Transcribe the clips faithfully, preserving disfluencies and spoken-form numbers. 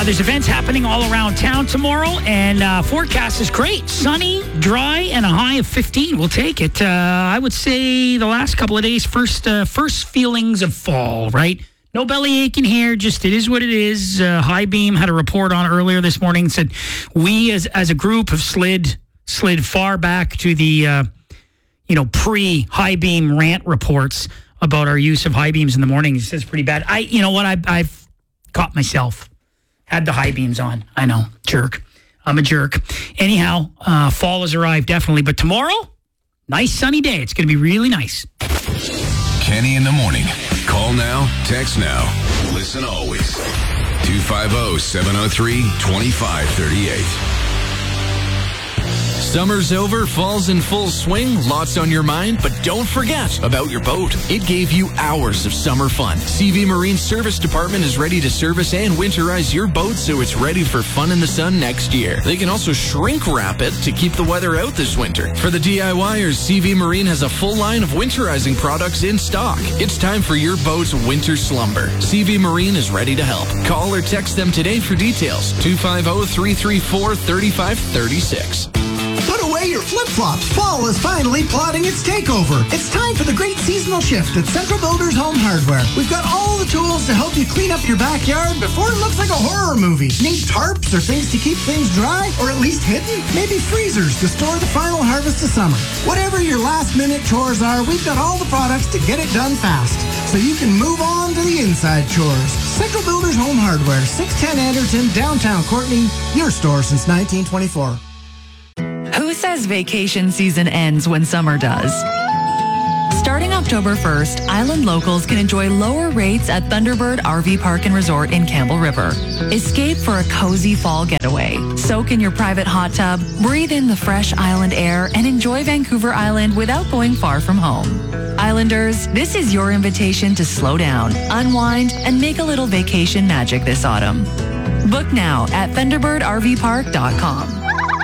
Uh, there's events happening all around town tomorrow, and uh, forecast is great. Sunny, dry, and a high of fifteen. We'll take it. Uh, I would say the last couple of days, first uh, first feelings of fall, right? No belly aching here, just it is what it is. Uh, High Beam had a report on earlier this morning, said we as as a group have slid slid far back to the uh, you know pre-High Beam rant reports about our use of high beams in the morning. He says pretty bad. I you know what I, I've caught myself. Had the high beams on. I know. Jerk. I'm a jerk. Anyhow, uh, fall has arrived, definitely. But tomorrow, nice sunny day. It's going to be really nice. Kenny in the morning. Call now, text now. Listen always. two five zero, seven zero three, two five three eight. Summer's over, fall's in full swing, lots on your mind, but don't forget about your boat. It gave you hours of summer fun. C V Marine Service Department is ready to service and winterize your boat so it's ready for fun in the sun next year. They can also shrink wrap it to keep the weather out this winter. For the DIYers, C V Marine has a full line of winterizing products in stock. It's time for your boat's winter slumber. C V Marine is ready to help. Call or text them today for details. two five zero, three three four, three five three six. Put away your flip-flops. Fall is finally plotting its takeover. It's time for the great seasonal shift at Central Builders Home Hardware. We've got all the tools to help you clean up your backyard before it looks like a horror movie. Need tarps or things to keep things dry, or at least hidden? Maybe freezers to store the final harvest of summer. Whatever your last-minute chores are, we've got all the products to get it done fast, so you can move on to the inside chores. Central Builders Home Hardware, six ten Anderton, downtown Courtney, your store since nineteen twenty-four. Who says vacation season ends when summer does? Starting October first, Island locals can enjoy lower rates at Thunderbird R V Park and Resort in Campbell River. Escape for a cozy fall getaway. Soak in your private hot tub, breathe in the fresh island air, and enjoy Vancouver Island without going far from home. Islanders, this is your invitation to slow down, unwind, and make a little vacation magic this autumn. Book now at thunderbird r v park dot com.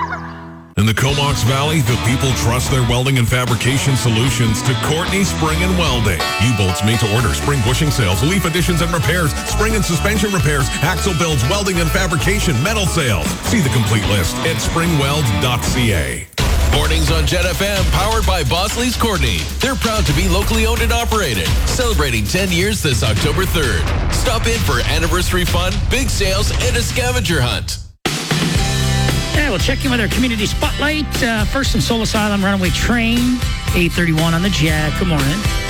In the Comox Valley, the people trust their welding and fabrication solutions to Courtney Spring and Welding. U-bolts made to order, spring bushing sales, leaf additions and repairs, spring and suspension repairs, axle builds, welding and fabrication, metal sales. See the complete list at spring weld dot c a. Mornings on Jet F M, powered by Bosley's Courtney. They're proud to be locally owned and operated, celebrating ten years this October third. Stop in for anniversary fun, big sales, and a scavenger hunt. Yeah, we'll check in with our community spotlight. Uh, first in Solis Island Runaway Train, eight thirty-one on the Jet. Good morning.